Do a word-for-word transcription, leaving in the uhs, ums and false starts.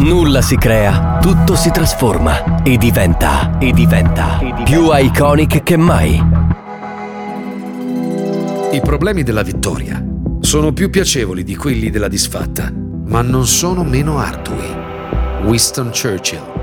Nulla si crea, tutto si trasforma e diventa, e diventa, e diventa più iconic che mai. I problemi della vittoria sono più piacevoli di quelli della disfatta, ma non sono meno ardui. Winston Churchill.